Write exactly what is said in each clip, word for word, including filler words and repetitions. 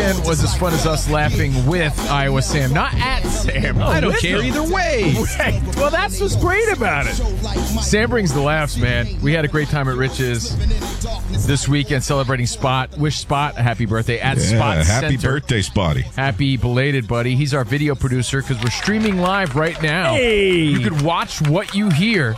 weekend was as fun as us laughing with Iowa Sam, not at Sam. Oh, I don't with care him. either way. Right. Well, that's what's great about it. Sam brings the laughs, man. We had a great time at Rich's this weekend celebrating Spot. Wish Spot a happy birthday at Yeah, Spot happy Center. birthday, Spotty. Happy belated, buddy. He's our video producer because we're streaming live right now. Hey. You could watch what you hear.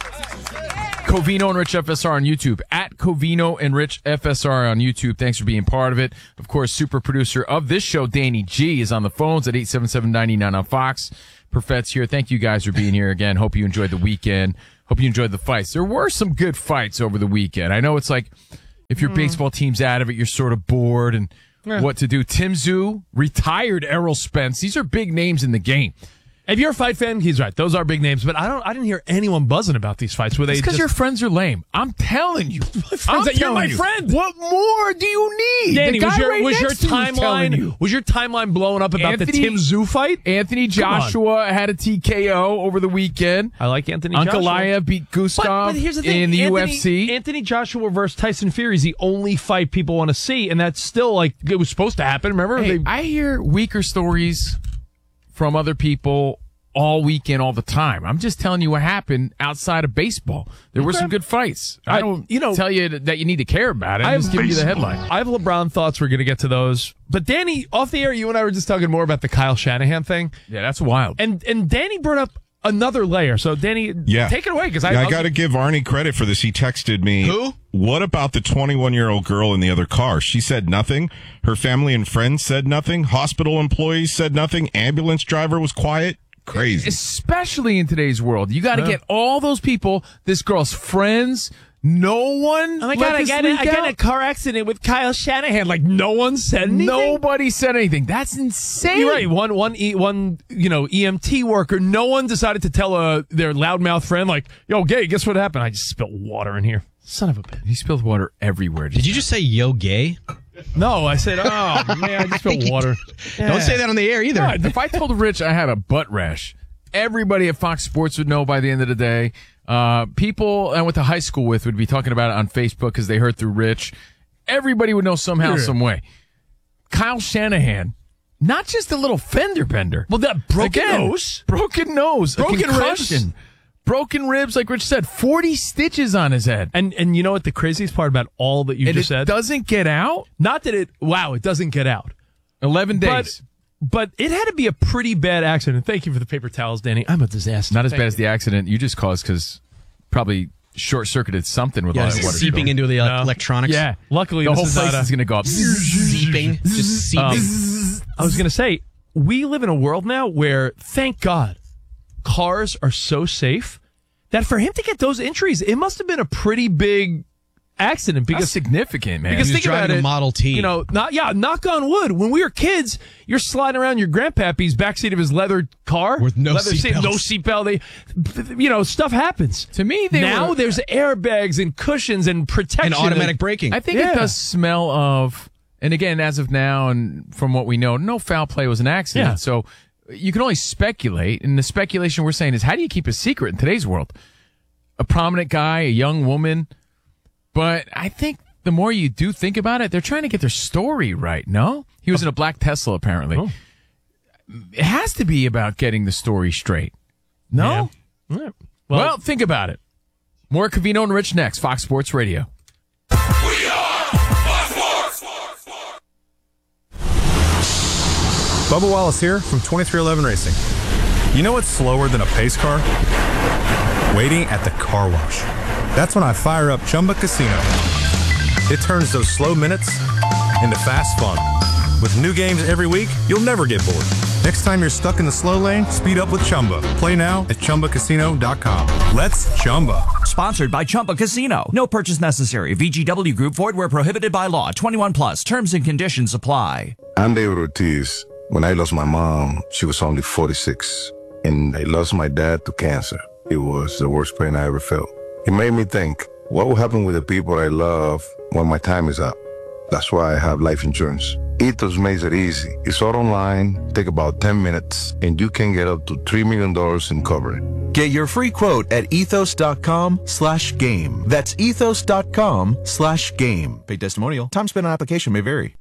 Covino and Rich F S R on YouTube. At Covino and Rich F S R on YouTube. Thanks for being part of it. Of course, super producer of this show, Danny G, is on the phones at eight seven seven, nine nine on Fox. Perfet's here. Thank you guys for being here again. Hope you enjoyed the weekend. Hope you enjoyed the fights. There were some good fights over the weekend. I know it's like if your mm. baseball team's out of it, you're sort of bored and yeah. what to do. Tim Zhu, retired Errol Spence. These are big names in the game. If you're a fight fan, he's right. Those are big names, but I don't. I didn't hear anyone buzzing about these fights. Where they because just... your friends are lame. I'm telling you. My I'm that you're my you. friend. What more do you need? Danny, the guy was your right was your next to you is telling timeline you. was your timeline blowing up about Anthony, the Tim Zhu fight? Anthony Joshua had a T K O over the weekend. I like Anthony Joshua. Ankalaev beat Gustav but, but here's the thing. in the Anthony, U F C. Anthony Joshua versus Tyson Fury is the only fight people want to see, and that's still like it was supposed to happen. Remember? Hey, they, I hear weaker stories from other people all weekend, all the time. I'm just telling you what happened outside of baseball. There were okay. some good fights. I, I don't you know, tell you that you need to care about it. I just give you the headline. I have LeBron thoughts. We're going to get to those. But Danny, off the air, you and I were just talking more about the Kyle Shanahan thing. Yeah, that's wild. And and Danny brought up another layer. So, Danny, yeah. take it away. Because I, yeah, I got to give Arnie credit for this. He texted me. Who? What about the twenty-one-year-old girl in the other car? She said nothing. Her family and friends said nothing. Hospital employees said nothing. Ambulance driver was quiet. Crazy. Especially in today's world. You got to yeah. get all those people, this girl's friends, no one. Oh my God, I got, a, I got in a car accident with Kyle Shanahan. Like, no one said anything? Nobody said anything. That's insane. You're right. One, one, e, one, you know, E M T worker, no one decided to tell uh, their loudmouth friend, like, yo, gay, guess what happened? I just spilled water in here. Son of a bitch. He spilled water everywhere. Did you just say yo gay? No, I said, oh, man, I just spilled water. Yeah. Don't say that on the air either. God, if I told Rich I had a butt rash, everybody at Fox Sports would know by the end of the day. Uh, people I went to high school with would be talking about it on Facebook because they heard through Rich. Everybody would know somehow, yeah. some way. Kyle Shanahan, not just a little fender bender. Well, that broken Again, nose. Broken nose. Broken a concussion. ribs. Broken ribs, like Rich said, forty stitches on his head. And and you know what the craziest part about all that you and just it said? doesn't get out? Not that it, wow, it doesn't get out. eleven days. But, but it had to be a pretty bad accident. Thank you for the paper towels, Danny. I'm a disaster. Not as Thank bad you. as the accident you just caused because probably short-circuited something with Yeah, all it's that water. seeping into the No. electronics. Yeah. Luckily, The this whole is place not a- is going to go up. Seeping. Just seeping. Um, I was going to say, we live in a world now where, thank God, cars are so safe that for him to get those injuries, it must have been a pretty big accident. Because Because significant, man. Because He was think about driving it, a Model T. You know, not yeah, knock on wood. When we were kids, you're sliding around your grandpappy's backseat of his leather car With no leather seat, seatbelts. no seatbelt. They, you know, stuff happens. To me, they now were- there's airbags and cushions and protection and automatic braking. I think Yeah. it does smell of, and again, as of now, and from what we know, no foul play was an accident. Yeah. So you can only speculate, and the speculation we're saying is, how do you keep a secret in today's world? A prominent guy, a young woman, but I think the more you do think about it, they're trying to get their story right. No, he was in a black Tesla apparently. Oh. It has to be about getting the story straight. No. Yeah. All right. Well, Well, think about it. More Covino and Rich next. Fox Sports Radio. We are Fox Sports. Bubba Wallace here from twenty-three eleven Racing. You know what's slower than a pace car? Waiting at the car wash. That's when I fire up Chumba Casino. It turns those slow minutes into fast fun. With new games every week, you'll never get bored. Next time you're stuck in the slow lane, speed up with Chumba. Play now at Chumba Casino dot com. Let's Chumba. Sponsored by Chumba Casino. No purchase necessary. V G W Group. Void where prohibited by law. twenty-one plus. Terms and conditions apply. I'm David Ortiz. When I lost my mom, she was only forty-six. And I lost my dad to cancer. It was the worst pain I ever felt. It made me think, what will happen with the people I love when my time is up? That's why I have life insurance. Ethos makes it easy. It's all online, take about ten minutes, and you can get up to three million dollars in coverage. Get your free quote at ethos.com slash game. That's ethos.com slash game. Paid testimonial. Time spent on application may vary.